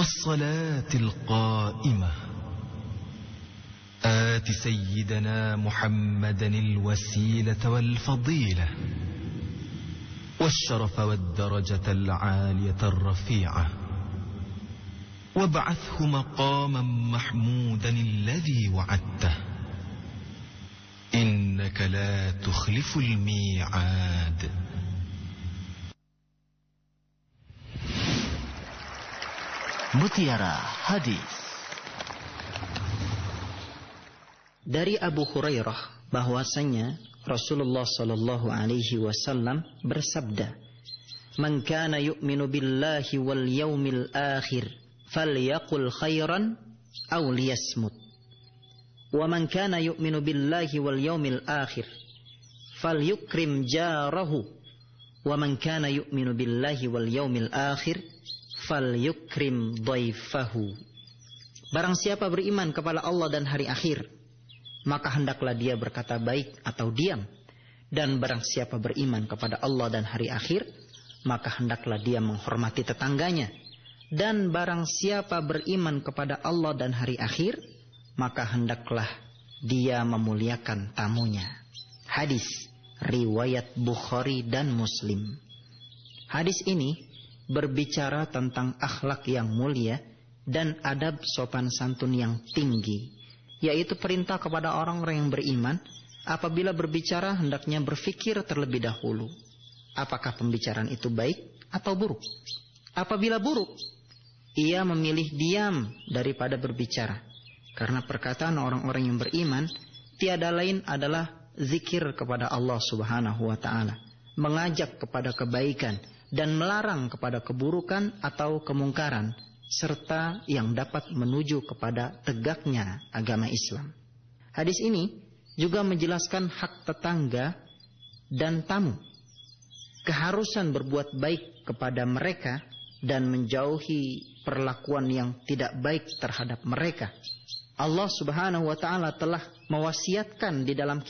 والصلاة القائمة آت سيدنا محمدا الوسيلة والفضيلة والشرف والدرجة العالية الرفيعة وابعثه مقاما محمودا الذي وعدته إنك لا تخلف الميعاد. Mutiara Hadis. Dari Abu Hurairah bahwasanya Rasulullah sallallahu alaihi wasallam bersabda, "Man kana yu'minu billahi wal yaumil akhir falyaqul khairan aw liyasmut. Wa man kana yu'minu billahi wal yaumil akhir falyukrim jarahu. Wa man kana yu'minu billahi wal yaumil akhir falyukrim dhaifahu." Barang siapa beriman kepada Allah dan hari akhir, maka hendaklah dia berkata baik atau diam. Dan barang siapa beriman kepada Allah dan hari akhir, maka hendaklah dia menghormati tetangganya. Dan barang siapa beriman kepada Allah dan hari akhir, maka hendaklah dia memuliakan tamunya. Hadis riwayat Bukhari dan Muslim. Hadis ini berbicara tentang akhlak yang mulia dan adab sopan santun yang tinggi, yaitu perintah kepada orang-orang yang beriman apabila berbicara hendaknya berfikir terlebih dahulu apakah pembicaraan itu baik atau buruk. Apabila buruk, ia memilih diam daripada berbicara, karena perkataan orang-orang yang beriman tiada lain adalah zikir kepada Allah Subhanahu wa taala, mengajak kepada kebaikan dan melarang kepada keburukan atau kemungkaran, serta yang dapat menuju kepada tegaknya agama Islam. Hadis ini juga menjelaskan hak tetangga dan tamu, keharusan berbuat baik kepada mereka dan menjauhi perlakuan yang tidak baik terhadap mereka. Allah Subhanahu wa taala telah mewasiatkan di dalam